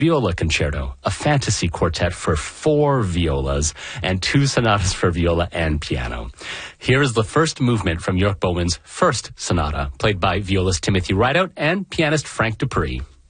Viola Concerto, a fantasy quartet for 4 violas, and 2 sonatas for viola and piano. Here is the first movement from Jörg Bohmann's first sonata, played by violist Timothy Rideout and pianist Frank Dupree.